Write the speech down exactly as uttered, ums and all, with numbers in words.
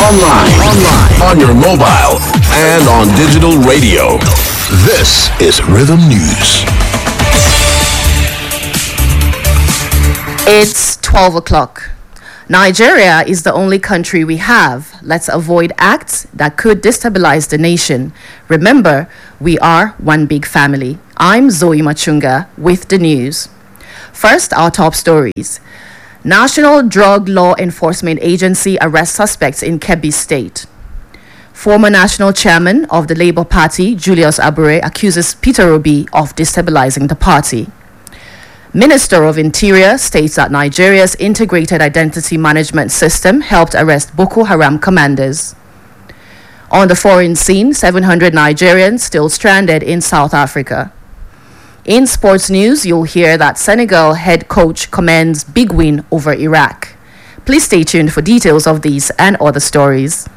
online, online, on your mobile, and on digital radio. This is Rhythm News. It's twelve o'clock. Nigeria is the only country we have. Let's avoid acts that could destabilize the nation. Remember, we are one big family. I'm Zoe Machunga with the news. First, our top stories. National Drug Law Enforcement Agency arrests suspects in Kebbi State. Former national chairman of the Labour Party, Julius Abure, accuses Peter Obi of destabilizing the party. Minister of Interior states that Nigeria's integrated identity management system helped arrest Boko Haram commanders. On the foreign scene, seven hundred Nigerians still stranded in South Africa. In sports news, you'll hear that Senegal head coach commends big win over Iraq. Please stay tuned for details of these and other stories.